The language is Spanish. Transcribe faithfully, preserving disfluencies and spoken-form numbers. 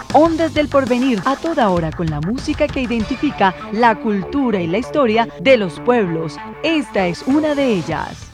Ondas del Porvenir, a toda hora con la música que identifica la cultura y la historia de los pueblos. Esta es una de ellas.